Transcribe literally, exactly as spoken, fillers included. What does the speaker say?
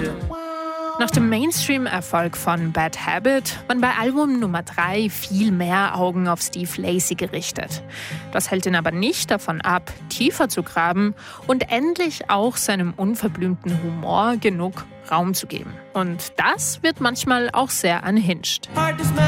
Gefühl. Nach dem Mainstream-Erfolg von Bad Habit waren bei Album Nummer drei viel mehr Augen auf Steve Lacy gerichtet. Das hält ihn aber nicht davon ab, tiefer zu graben und endlich auch seinem unverblümten Humor genug Raum zu geben. Und das wird manchmal auch sehr unhinged.